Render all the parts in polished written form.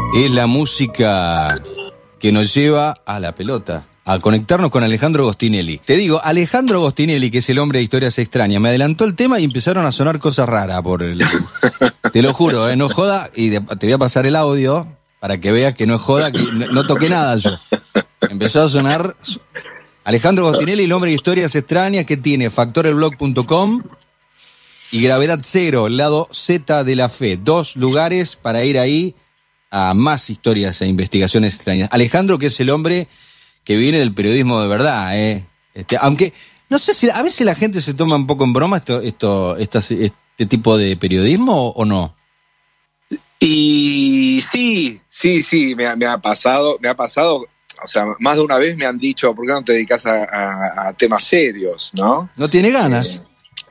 Es la música que nos lleva a la pelota, a conectarnos con Alejandro Gostinelli. Te digo, Alejandro Gostinelli, que es el hombre de historias extrañas, me adelantó el tema y empezaron a sonar cosas raras por el... Te lo juro, no joda, y te voy a pasar el audio para que veas que no es joda, que no toqué nada yo. Empezó a sonar Alejandro Gostinelli, el hombre de historias extrañas, que tiene factorelblog.com y Gravedad Cero, el lado Z de la fe. 2 lugares para ir ahí a más historias e investigaciones extrañas. Alejandro, que es el hombre que viene del periodismo de verdad, aunque no sé si a veces la gente se toma un poco en broma este tipo de periodismo o no. Y sí, me ha pasado, o sea, más de una vez me han dicho, ¿por qué no te dedicas a temas serios, no? No tiene ganas.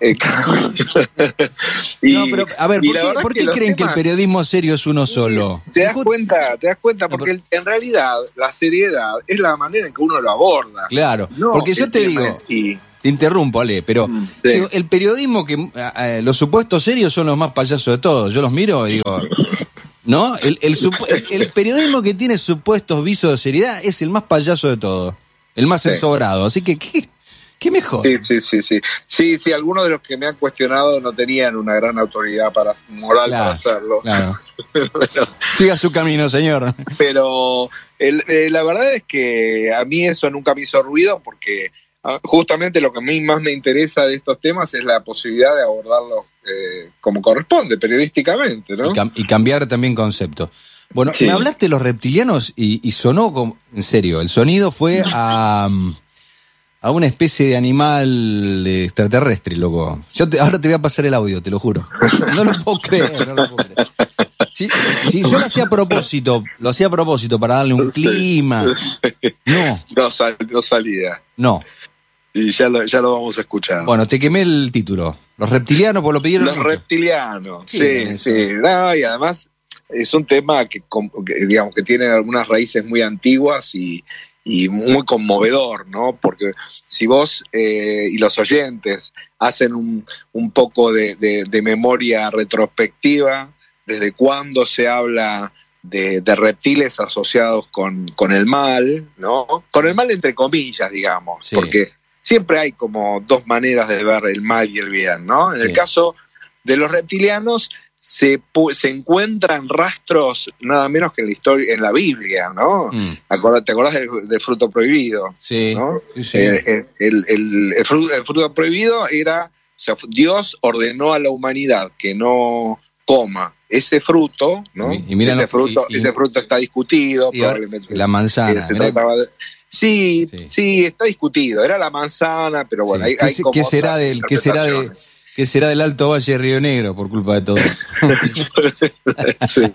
No, pero a ver, ¿por qué creen que el periodismo serio es uno solo? ¿Te das cuenta? Porque en realidad la seriedad es la manera en que uno lo aborda. Claro, no, porque yo te digo, te interrumpo, Ale, pero digo, el periodismo que los supuestos serios son los más payasos de todos. Yo los miro y digo, ¿no? El periodismo que tiene supuestos visos de seriedad es el más payaso de todos, el más ensobrado. Así que, ¿qué mejor? Sí, algunos de los que me han cuestionado no tenían una gran autoridad moral para hacerlo. Claro. Siga su camino, señor. Pero la verdad es que a mí eso nunca me hizo ruido, porque justamente lo que a mí más me interesa de estos temas es la posibilidad de abordarlos como corresponde, periodísticamente, ¿no? Y cambiar también conceptos. Bueno, me hablaste de los reptilianos y sonó como... En serio, el sonido fue a una especie de animal extraterrestre, loco. Ahora te voy a pasar el audio, te lo juro. No lo puedo creer. Sí, yo lo hacía a propósito para darle un clima. No salía. No. Y ya lo vamos a escuchar. Bueno, te quemé el título. Los reptilianos, pues lo pidieron Los mucho. Reptilianos, sí. No, y además es un tema que digamos que tiene algunas raíces muy antiguas y muy conmovedor, ¿no? Porque si vos y los oyentes hacen un poco de memoria retrospectiva, desde cuándo se habla de reptiles asociados con el mal, ¿no? Con el mal entre comillas, digamos, porque siempre hay como 2 maneras de ver el mal y el bien, ¿no? En el caso de los reptilianos, se encuentran rastros nada menos que en la historia, en la Biblia, ¿no? ¿Te acordás del fruto prohibido? Sí. ¿no? Sí. El fruto prohibido era, o sea, Dios ordenó a la humanidad que no coma ese fruto, ¿no? Ese fruto está discutido, probablemente. La manzana. Sí, está discutido. Era la manzana, pero bueno, hay como ¿Qué será del Alto Valle de Río Negro por culpa de todo eso? Sí.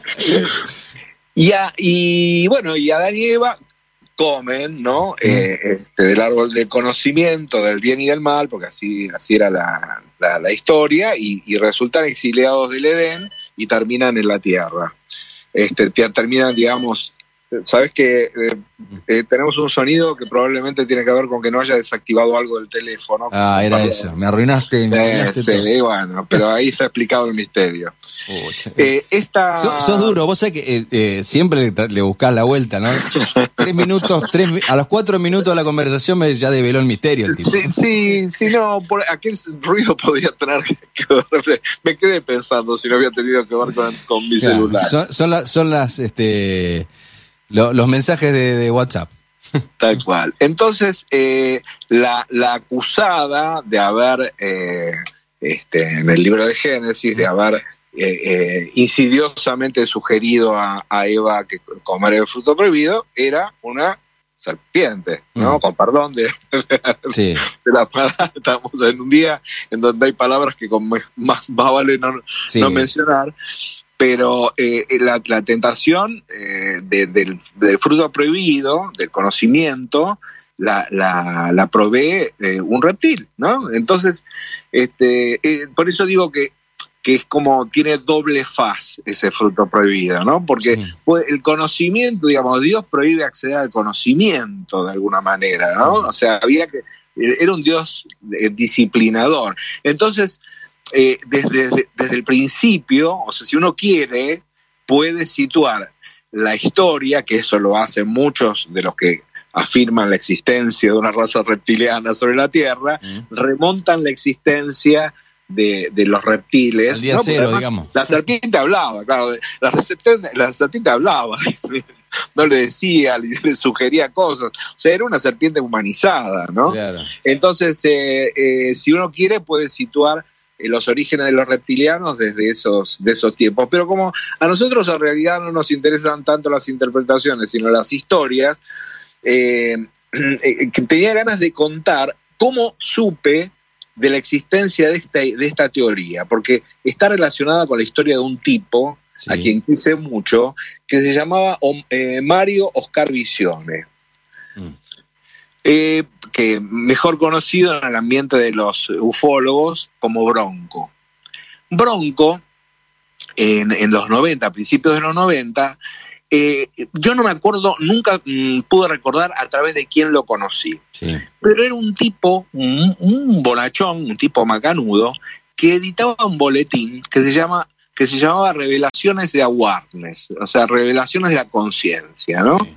Y bueno, y Adán y Eva comen, ¿no? Del árbol del conocimiento del bien y del mal, porque así era la historia, y resultan exiliados del Edén y terminan en la tierra. Terminan, digamos... Sabes que tenemos un sonido que probablemente tiene que ver con que no haya desactivado algo del teléfono. Era eso, me arruinaste todo. Bueno, pero ahí está explicado el misterio. Sos duro, vos sabés que siempre le buscás la vuelta, ¿no? 3 minutos, a los 4 minutos de la conversación ya develó el misterio. El tipo. Sí, no, por aquel ruido podía tener que ver. Me quedé pensando si no había tenido que ver con mi celular. Son las los mensajes de WhatsApp. Tal cual. Entonces, la acusada de haber, en el libro de Génesis, de haber insidiosamente sugerido a Eva que comer el fruto prohibido, era una serpiente, ¿no? Con perdón de la palabra. Estamos en un día en donde hay palabras que más vale no mencionar. Pero la tentación del fruto prohibido, del conocimiento, la provee un reptil, ¿no? Entonces, por eso digo que es como tiene doble faz ese fruto prohibido, ¿no? Porque el conocimiento, digamos, Dios prohíbe acceder al conocimiento de alguna manera, ¿no? O sea, era un Dios disciplinador. Entonces, desde el principio, o sea, si uno quiere, puede situar la historia, que eso lo hacen muchos de los que afirman la existencia de una raza reptiliana sobre la Tierra, remontan la existencia de los reptiles. Al día cero, además, digamos. La serpiente hablaba, claro, la serpiente hablaba, no le decía, le sugería cosas, o sea, era una serpiente humanizada, ¿no? Claro. Entonces, si uno quiere, puede situar los orígenes de los reptilianos desde esos tiempos, pero como a nosotros en realidad no nos interesan tanto las interpretaciones, sino las historias, tenía ganas de contar cómo supe de la existencia de esta teoría, porque está relacionada con la historia de un tipo, sí, a quien quise mucho, que se llamaba Mario Oscar Visione, que mejor conocido en el ambiente de los ufólogos como Bronco. Bronco, en los 90, a principios de los 90, yo no me acuerdo, nunca pude recordar a través de quién lo conocí. Sí. Pero era un tipo, un bonachón, un tipo macanudo, que editaba un boletín que se llamaba Revelaciones de Awareness, o sea, Revelaciones de la Conciencia, ¿no? Sí.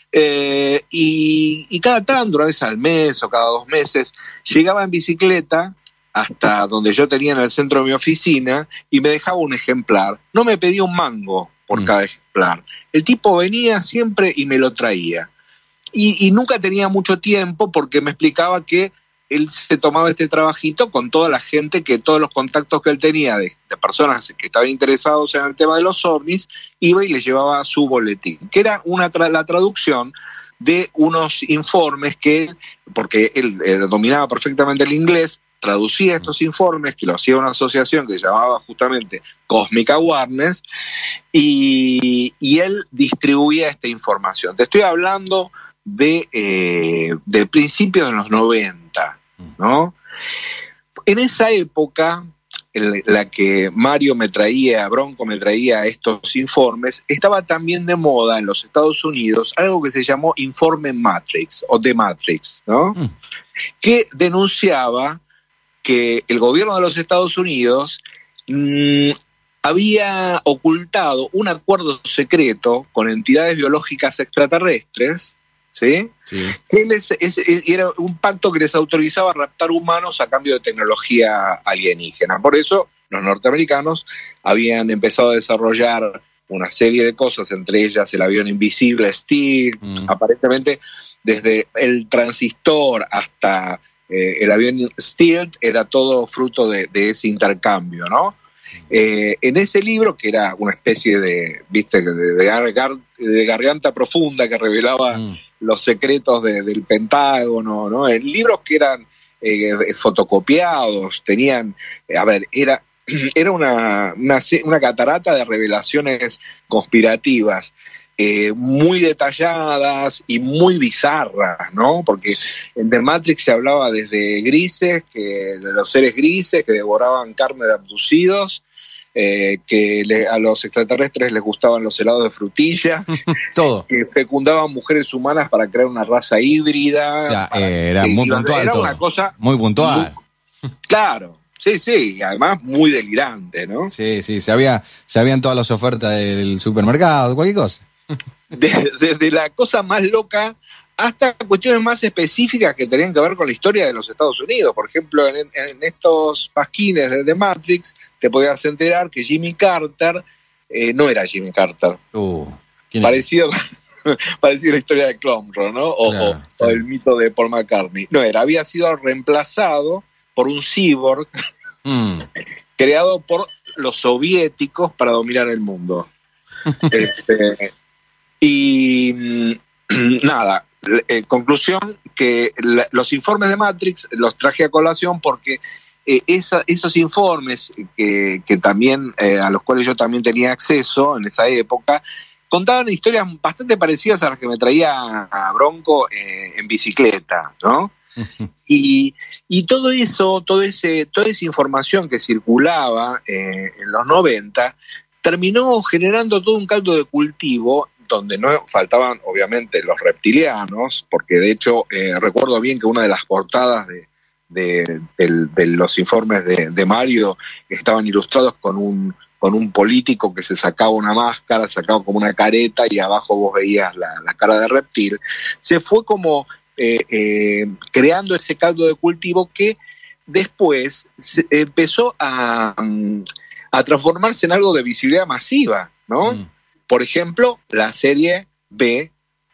Y cada tanto, una vez al mes o cada 2 meses, llegaba en bicicleta hasta donde yo tenía en el centro de mi oficina y me dejaba un ejemplar. No me pedía un mango por cada ejemplar. El tipo venía siempre y me lo traía. Y nunca tenía mucho tiempo porque me explicaba que él se tomaba este trabajito con toda la gente, todos los contactos que él tenía de personas que estaban interesados en el tema de los ovnis, iba y les llevaba su boletín, que era la traducción de unos informes que porque él dominaba perfectamente el inglés, traducía estos informes, que lo hacía una asociación que se llamaba justamente Cosmic Awareness, y él distribuía esta información. Te estoy hablando de principios de los 90, ¿no? En esa época, en la que Bronco me traía estos informes, estaba también de moda en los Estados Unidos algo que se llamó Informe Matrix, o The Matrix, ¿no? Que denunciaba que el gobierno de los Estados Unidos había ocultado un acuerdo secreto con entidades biológicas extraterrestres, ¿sí? Sí. Era un pacto que les autorizaba a raptar humanos a cambio de tecnología alienígena. Por eso los norteamericanos habían empezado a desarrollar una serie de cosas, entre ellas el avión invisible Stealth, aparentemente desde el transistor hasta el avión Stealth era todo fruto de ese intercambio, ¿no? En ese libro, que era una especie de garganta profunda que revelaba los secretos del Pentágono, ¿no? En libros que eran fotocopiados, tenían, era una catarata de revelaciones conspirativas, muy detalladas y muy bizarras, ¿no? Porque en The Matrix se hablaba desde de los seres grises que devoraban carne de abducidos, que a los extraterrestres les gustaban los helados de frutilla, todo, que fecundaban mujeres humanas para crear una raza híbrida. O sea, era muy puntual. Era una cosa muy puntual. Claro. Sí, y además muy delirante, ¿no? Sí, sabían todas las ofertas del supermercado, cualquier cosa. Desde la cosa más loca hasta cuestiones más específicas que tenían que ver con la historia de los Estados Unidos. Por ejemplo, en estos pasquines de The Matrix te podías enterar que Jimmy Carter no era Jimmy Carter. Parecido a la historia de Clomro, ¿no? O el mito de Paul McCartney. No era, había sido reemplazado por un cyborg creado por los soviéticos para dominar el mundo. Nada, conclusión, que los informes de Matrix los traje a colación porque esos informes que también a los cuales yo también tenía acceso en esa época contaban historias bastante parecidas a las que me traía a Bronco en bicicleta, ¿no? Y todo eso, toda esa información que circulaba en los 90 terminó generando todo un caldo de cultivo donde no faltaban obviamente los reptilianos, porque de hecho recuerdo bien que una de las portadas de los informes de Mario estaban ilustrados con con un político que se sacaba una máscara, sacaba como una careta y abajo vos veías la cara de reptil, se fue como creando ese caldo de cultivo que después empezó a transformarse en algo de visibilidad masiva, ¿no? Por ejemplo, la serie B,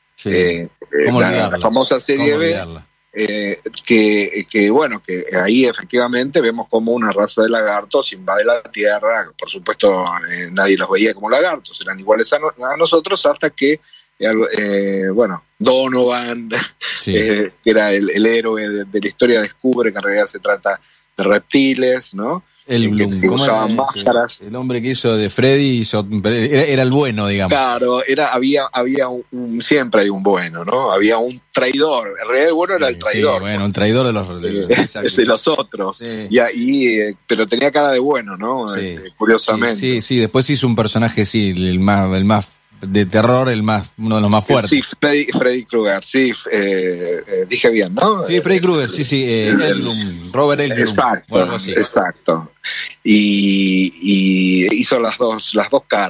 la famosa serie B, que bueno, que ahí efectivamente vemos como una raza de lagartos invade la Tierra. Por supuesto, nadie los veía como lagartos, eran iguales a nosotros, hasta que bueno, Donovan, que era el héroe de la historia, descubre que en realidad se trata de reptiles, ¿no? El Bloom, que usaban máscaras. El hombre que hizo de Freddy era el bueno, digamos. Claro, había siempre hay un bueno, ¿no? Había un traidor. En realidad el bueno era el traidor. Sí, bueno, el traidor de los otros. Sí. Pero tenía cara de bueno, ¿no? Sí. Curiosamente. Sí. Después hizo un personaje, el más de terror, uno de los más fuertes. Sí, Freddy Krueger, sí, dije bien, ¿no? Sí, Freddy Krueger, Elblum, Robert Elblum. Exacto. Y hizo las dos caras.